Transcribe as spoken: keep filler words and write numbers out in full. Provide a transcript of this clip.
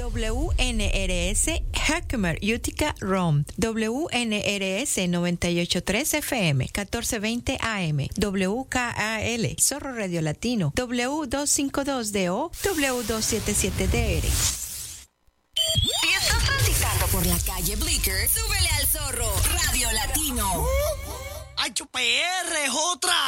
W N R S Herkimer, Utica, Rome. W N R S noventa y ocho punto tres F M, catorce veinte A M. W K A L, Zorro Radio Latino. W doscientos cincuenta y dos D O, W doscientos setenta y siete D R. Si estás transitando por la calle Bleecker, súbele al Zorro Radio Latino. ¡Ay, P R es otra!